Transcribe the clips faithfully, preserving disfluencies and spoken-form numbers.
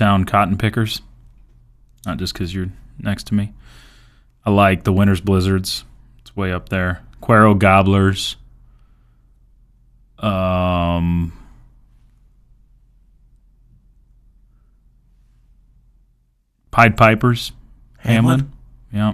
Georgetown Cotton Pickers. Not just because you're next to me. I like the Winter's Blizzards. It's way up there. Cuero Gobblers. Um, Pied Pipers. Hamlin. Hamlin? Yeah.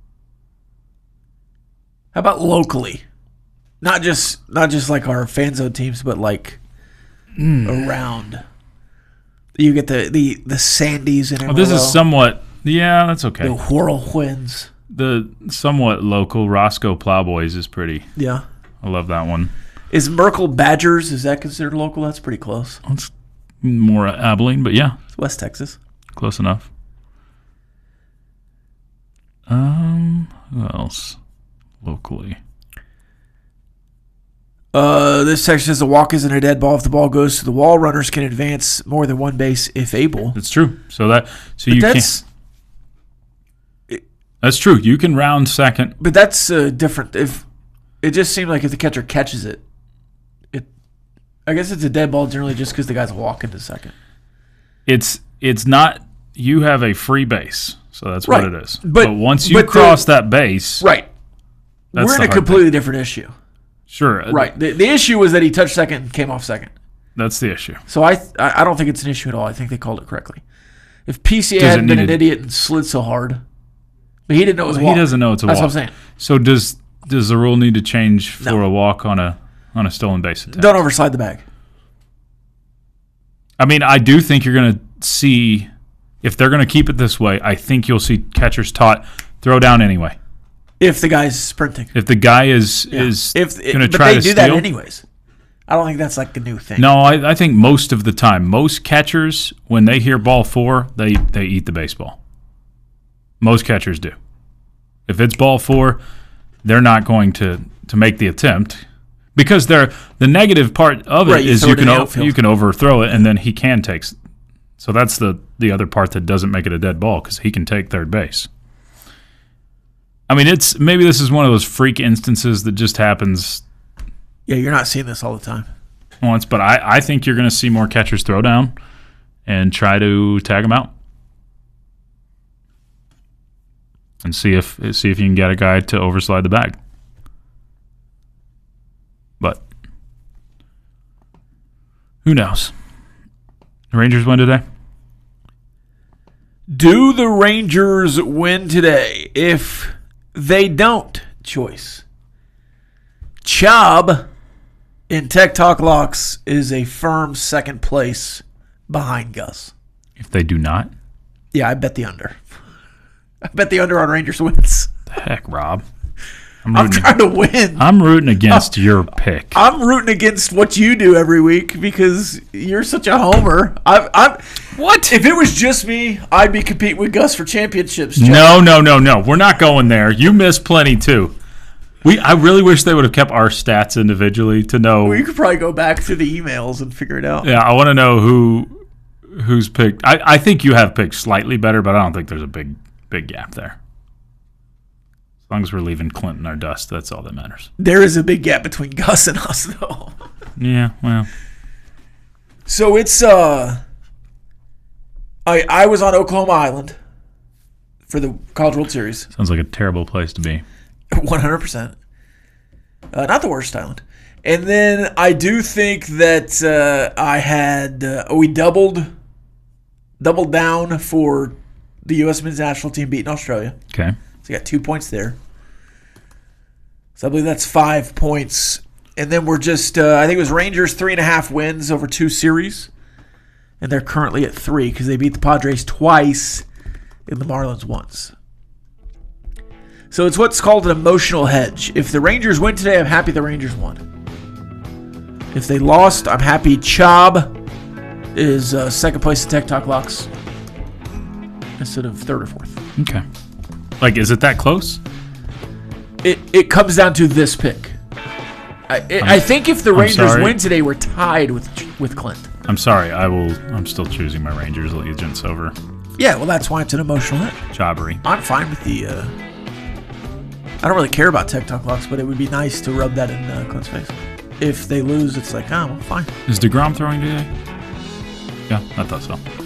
How about locally? Not just not just like our fan zone teams, but like mm. around. You get the the the Sandies and oh, this is somewhat yeah, that's okay. The Whirlwinds. The somewhat local Roscoe Plowboys is pretty. Yeah, I love that one. Is Merkel Badgers? Is that considered local? That's pretty close. It's more Abilene, but yeah, it's West Texas. Close enough. Um, who else locally? Uh, this section says a walk isn't a dead ball if the ball goes to the wall. Runners can advance more than one base if able. That's true. So that so but you that's, can. That's true. You can round second, but that's uh, different. If it just seemed like if the catcher catches it, it. I guess it's a dead ball generally just because the guy's walking to second. It's it's not. You have a free base, so that's right. what it is. But, but once you but cross the, that base, right, that's we're in the a hard completely thing. different issue. Sure. Right. The, the issue was that he touched second and came off second. That's the issue. So I I don't think it's an issue at all. I think they called it correctly. If P C A hadn't been an a, idiot and slid so hard, but he didn't know it was a walk. He doesn't know it's a That's walk. That's what I'm saying. So does does the rule need to change for no. a walk on a on a stolen base attack? Don't overslide the bag. I mean, I do think you're going to see, if they're going to keep it this way, I think you'll see catchers taught throw down anyway. If the guy's sprinting. If the guy is yeah. is going to try to steal. But they do that anyways. I don't think that's like a new thing. No, I, I think most of the time, most catchers, when they hear ball four, they, they eat the baseball. Most catchers do. If it's ball four, they're not going to, to make the attempt. Because they're, the negative part of it right, you is you can o- outfield. you can overthrow it, and then he can take. So that's the, the other part that doesn't make it a dead ball, because he can take third base. I mean, it's maybe this is one of those freak instances that just happens. Yeah, you're not seeing this all the time. Once, but I, I think you're going to see more catchers throw down and try to tag them out, and see if see if you can get a guy to overslide the bag. But who knows? The Rangers win today. Do the Rangers win today? If they don't, choice. Chubb in Tech Talk Locks is a firm second place behind Gus. If they do not? Yeah, I bet the under. I bet the under on Rangers wins. The heck, Rob? I'm, I'm trying to win. I'm rooting against I'm, your pick. I'm rooting against what you do every week because you're such a homer. I, I'm what? If it was just me, I'd be competing with Gus for championships. Chubb. No, no, no, no. We're not going there. You missed plenty too. We, I really wish they would have kept our stats individually to know. Well, you could probably go back through the emails and figure it out. Yeah, I want to know who who's picked. I, I think you have picked slightly better, but I don't think there's a big big gap there. As long as we're leaving Clinton our dust, that's all that matters. There is a big gap between Gus and us, though. Yeah, well. So it's uh, I I was on Oklahoma Island for the College World Series. Sounds like a terrible place to be. One hundred percent. Not the worst island. And then I do think that uh, I had uh, we doubled doubled down for the U S men's national team beating Australia. Okay. So you got two points there. So I believe that's five points. And then we're just, uh, I think it was Rangers three and a half wins over two series. And they're currently at three because they beat the Padres twice and the Marlins once. So it's what's called an emotional hedge. If the Rangers win today, I'm happy the Rangers won. If they lost, I'm happy Chubb is uh, second place in Tech Talk Locks instead of third or fourth. Okay. Like, is it that close? It it comes down to this pick. I it, I think if the I'm Rangers sorry. win today, we're tied with with Clint. I'm sorry. I will. I'm still choosing my Rangers allegiance over Yeah, well, that's why it's an emotional hit. Jobbery. I'm fine with the. Uh, I don't really care about Tech Talk Locks, but it would be nice to rub that in uh, Clint's face. If they lose, it's like, oh, well, fine. Is DeGrom throwing today? Yeah, I thought so.